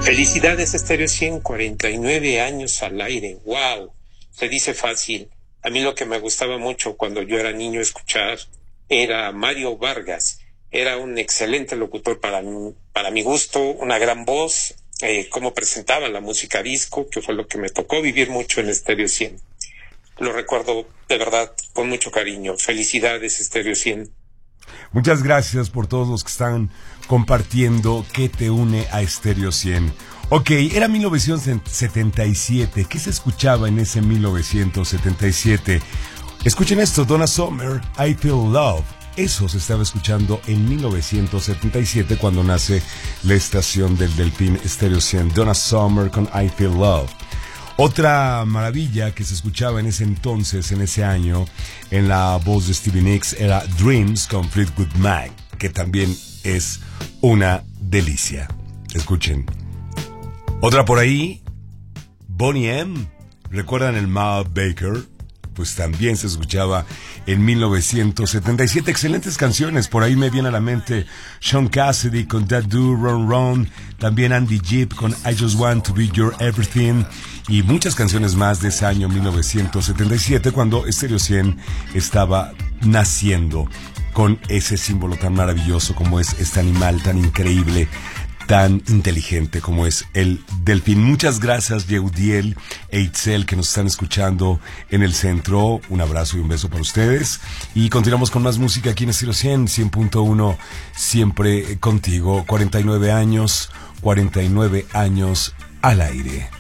Felicidades, Estéreo 100, 49 años al aire. ¡Wow! Se dice fácil. A mí lo que me gustaba mucho cuando yo era niño escuchar era Mario Vargas. Era un excelente locutor para mi gusto, una gran voz, cómo presentaba la música disco, que fue lo que me tocó vivir mucho en Estéreo 100. Lo recuerdo de verdad con mucho cariño. Felicidades, Estéreo 100. Muchas gracias por todos los que están compartiendo qué te une a Estéreo 100. Ok, era 1977. ¿Qué se escuchaba en ese 1977? Escuchen esto, Donna Summer, I Feel Love. Eso se estaba escuchando en 1977 cuando nace la estación del Delfín Estéreo 100. Donna Summer con I Feel Love. Otra maravilla que se escuchaba en ese entonces, en ese año, en la voz de Stevie Nicks, era Dreams con Fleetwood Mac, que también es una delicia. Escuchen. Otra por ahí, Boney M. ¿Recuerdan el Mal Baker? Pues también se escuchaba en 1977. Excelentes canciones. Por ahí me viene a la mente Sean Cassidy con That Do Run Run. También Andy Gibb con I Just Want to Be Your Everything. Y muchas canciones más de ese año 1977, cuando Estéreo 100 estaba naciendo con ese símbolo tan maravilloso como es este animal tan increíble, tan inteligente como es el delfín. Muchas gracias, Yeudiel e Itzel, que nos están escuchando en el centro. Un abrazo y un beso para ustedes. Y continuamos con más música aquí en Estéreo 100, 100.1, siempre contigo. 49 años al aire.